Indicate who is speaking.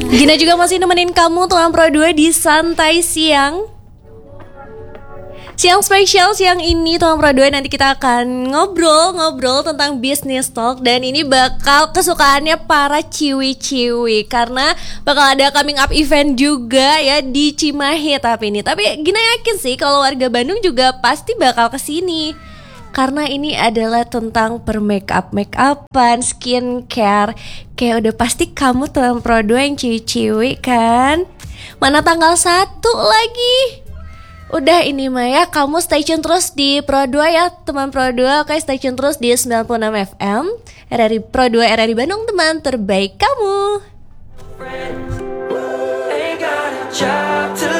Speaker 1: Gina juga masih nemenin kamu teman Pro 2 di Santai Siang. Siang spesial siang ini teman Pro 2 nanti kita akan ngobrol tentang business talk. Dan ini bakal kesukaannya para ciwi-ciwi karena bakal ada coming up event juga ya di Cimahi Tapi Gina yakin sih kalau warga Bandung juga pasti bakal kesini karena ini adalah tentang make-upan, skincare. Kayak udah pasti kamu teman Pro 2 yang ciwi-ciwi kan. Mana tanggal 1 lagi. Udah ini Maya, kamu stay tune terus di Pro 2 ya teman Pro 2. Oke, stay tune terus di 96 FM RRI Pro 2 RRI Bandung, teman terbaik kamu.